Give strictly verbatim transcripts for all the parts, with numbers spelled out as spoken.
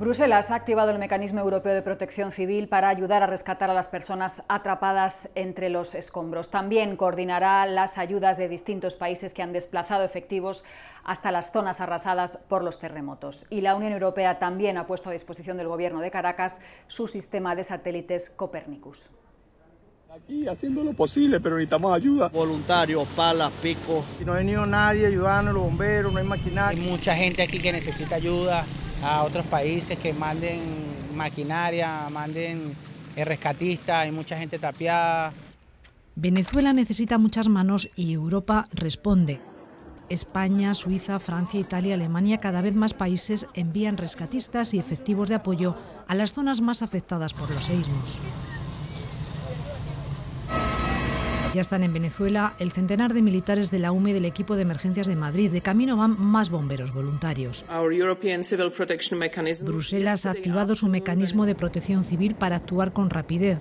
Bruselas ha activado el Mecanismo Europeo de Protección Civil para ayudar a rescatar a las personas atrapadas entre los escombros. También coordinará las ayudas de distintos países que han desplazado efectivos hasta las zonas arrasadas por los terremotos. Y la Unión Europea también ha puesto a disposición del Gobierno de Caracas su sistema de satélites Copernicus. Aquí haciendo lo posible, pero necesitamos ayuda. Voluntarios, palas, picos. No ha venido nadie ayudando, los bomberos, no hay maquinaria. Hay mucha gente aquí que necesita ayuda, a otros países que manden maquinaria, manden rescatistas, hay mucha gente tapiada. Venezuela necesita muchas manos y Europa responde. España, Suiza, Francia, Italia, Alemania, cada vez más países envían rescatistas y efectivos de apoyo a las zonas más afectadas por los seísmos. Ya están en Venezuela el centenar de militares de la U M E y del equipo de emergencias de Madrid. De camino van más bomberos voluntarios. Bruselas ha activado su mecanismo de protección civil para actuar con rapidez.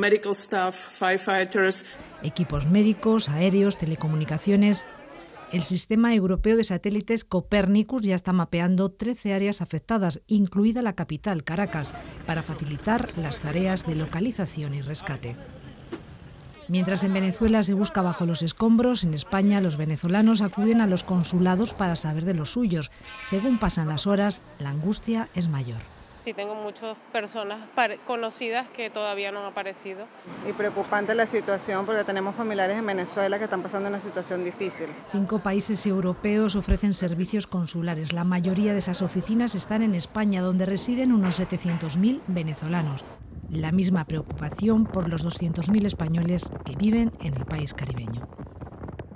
Equipos médicos, aéreos, telecomunicaciones. El sistema europeo de satélites Copernicus ya está mapeando trece áreas afectadas, incluida la capital, Caracas, para facilitar las tareas de localización y rescate. Mientras en Venezuela se busca bajo los escombros, en España los venezolanos acuden a los consulados para saber de los suyos. Según pasan las horas, la angustia es mayor. Sí, tengo muchas personas conocidas que todavía no han aparecido. Y preocupante la situación porque tenemos familiares en Venezuela que están pasando una situación difícil. Cinco países europeos ofrecen servicios consulares. La mayoría de esas oficinas están en España, donde residen unos setecientos mil venezolanos. La misma preocupación por los doscientos mil españoles que viven en el país caribeño.